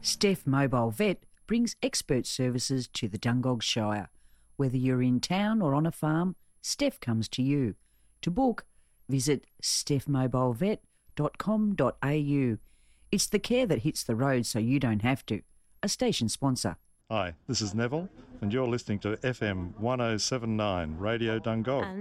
Steph Mobile Vet brings expert services to the Dungog Shire. Whether you're in town or on a farm, Steph comes to you. To book, visit stephmobilevet.com.au. It's the care that hits the road so you don't have to. A station sponsor. Hi, this is Neville, and you're listening to FM 1079 Radio Dungog.